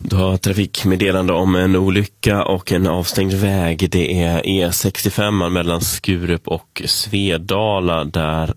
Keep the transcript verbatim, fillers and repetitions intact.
Du har trafikmeddelande om en olycka och en avstängd väg. Det är E sextiofem mellan Skurup och Svedala där